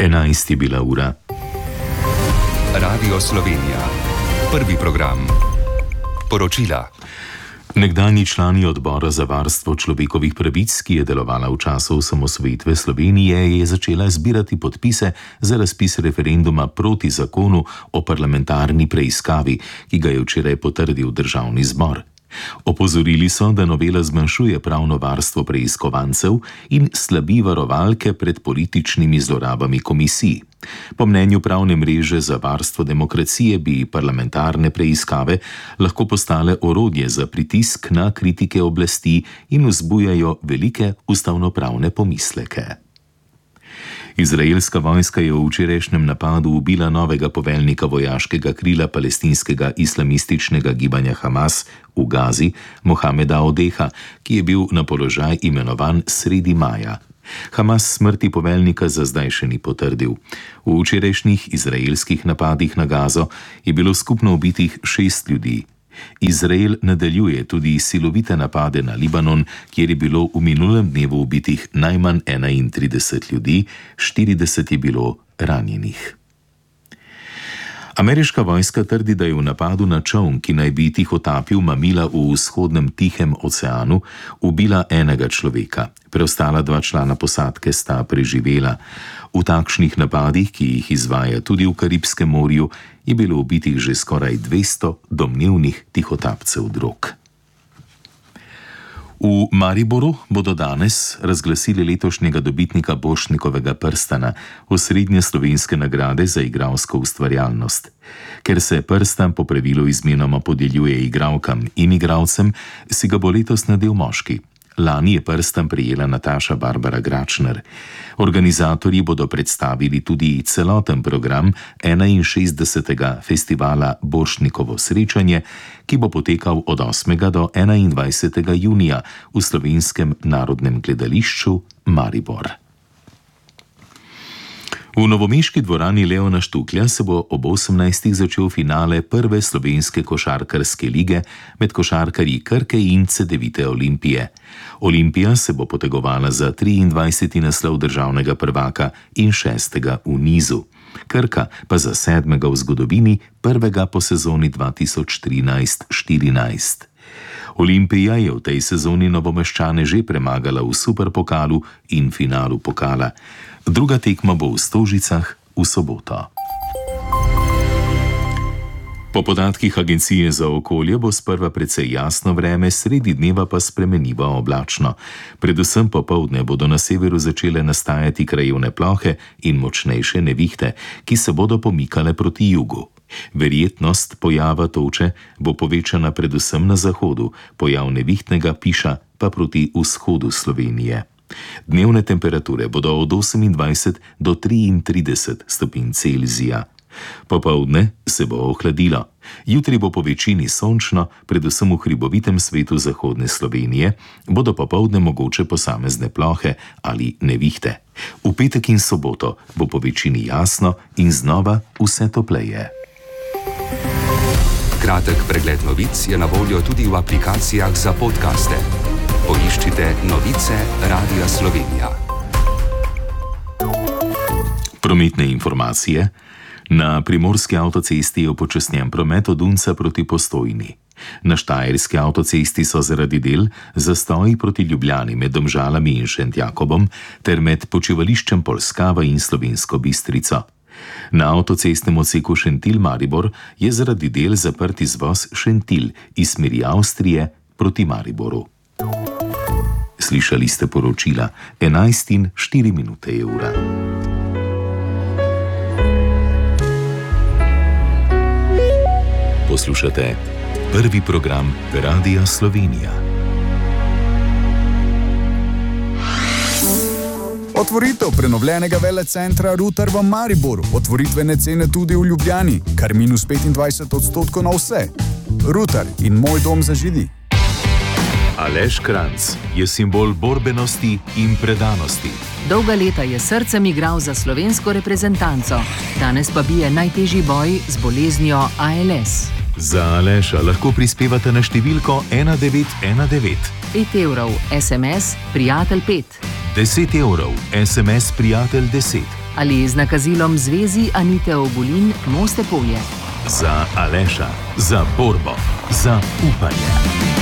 11 je bila ura. Radio Slovenija. Prvi program. Poročila. Nekdanji člani odbora za varstvo človekovih pravic, ki je delovala v času osamosvojitve Slovenije, je začela zbirati podpise za razpis referenduma proti zakonu o parlamentarni preiskavi, ki ga je včeraj potrdil Državni zbor. Opozorili so, da novela zmanjšuje pravno varstvo preiskovancev in slabi varovalke pred političnimi zlorabami komisij. Po mnenju Pravne mreže za varstvo demokracije bi parlamentarne preiskave lahko postale orodje za pritisk na kritike oblasti in vzbujajo velike ustavnopravne pomisleke. Izraelska vojska je v včerajšnjem napadu ubila novega poveljnika vojaškega krila palestinskega islamističnega gibanja Hamas v Gazi, Mohameda Odeha, ki je bil na položaj imenovan sredi maja. Hamas smrti poveljnika za zdaj še ni potrdil. V včerajšnjih izraelskih napadih na Gazo je bilo skupno ubitih 6 ljudi. Izrael nadaljuje tudi silovite napade na Libanon, kjer je bilo v minulem dnevu ubitih najmanj 31 ljudi, 40 je bilo ranjenih. Ameriška vojska trdi, da je v napadu na čoln, ki naj bi tihotapil mamila v vzhodnem Tihem oceanu, ubila enega človeka. Preostala 2 člana posadke sta preživela. V takšnih napadih, ki jih izvaja tudi v Karibskem morju, je bilo ubitih že skoraj 200 domnevnih tihotapcev drog. V Mariboru bodo danes razglasili letošnjega dobitnika Borštnikovega prstana, osrednje slovenske nagrade za igralsko ustvarjalnost. Ker se prstan po pravilu izmenoma podeljuje igralkam in igralcem, si ga bo letos nadel moški. Lani je prstan prejela Nataša Barbara Gračner. Organizatorji bodo predstavili tudi celoten program 61. festivala Borštnikovo srečanje, ki bo potekal od 8. do 21. junija v Slovenskem narodnem gledališču Maribor. V novomeški dvorani Leona Štuklja se bo ob 18. začel finale prve slovenske košarkarske lige med košarkarji Krke in Cedevite Olimpije. Olimpija se bo potegovala za 23. naslov državnega prvaka in 6. v nizu. Krka pa za 7. v zgodovini, prvega po sezoni 2013-14. Olimpija je v tej sezoni Novomeščane že premagala v superpokalu in finalu pokala. Druga tekma bo v Stožicah v soboto. Po podatkih Agencije za okolje bo sprva precej jasno vreme, sredi dneva pa spremenljivo oblačno. Predvsem popoldne bodo na severu začele nastajati krajevne plohe in močnejše nevihte, ki se bodo pomikale proti jugu. Verjetnost pojava toče bo povečana predvsem na zahodu, pojav nevihtnega piša pa proti vzhodu Slovenije. Dnevne temperature bodo od 28 do 33 stopinj Celzija. Popoldne se bo ohladilo. Jutri bo po večini sončno, predvsem v hribovitem svetu zahodne Slovenije, bodo popoldne mogoče posamezne plohe ali nevihte. V petek in soboto bo po večini jasno in znova vse topleje. Kratek pregled novic je na voljo tudi v aplikacijah za podcaste. Poiščite novice Radia Slovenija. Prometne informacije. Na primorski avtocesti je upočasnjen promet od Unca proti Postojni. Na štajerski avtocesti so zaradi del zastoji proti Ljubljani med Domžalami in Šentjakobom ter med počivališčem Polskava in Slovensko Bistrico. Na avtocestnem odseku Šentilj-Maribor je zaradi del zaprt izvoz Šentilj iz smeri Avstrije proti Mariboru. Slišali ste poročila, 11:04 je ura. Poslušate prvi program Radia Slovenija. Otvoritev prenovljenega velecentra Rutar v Mariboru, otvoritvene cene tudi v Ljubljani, kar -25% na vse. Rutar in Moj dom za Židi. Aleš Kranjc je simbol borbenosti in predanosti. Dolga leta je srcem igral za slovensko reprezentanco, danes pa bije najtežji boj z boleznijo ALS. Za Aleša lahko prispevate na številko 1919. 5 evrov SMS Prijatelj 5. 10 evrov SMS Prijatelj 10. ali z nakazilom Zvezi Anite Ogulin Moste Polje. Za Aleša, za borbo, za upanje.